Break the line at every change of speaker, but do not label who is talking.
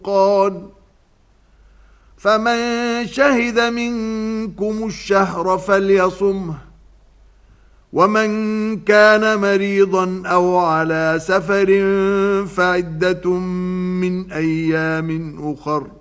قال فمن شهد منكم الشهر فليصمه ومن كان مريضا أو على سفر فعدة من أيام أخر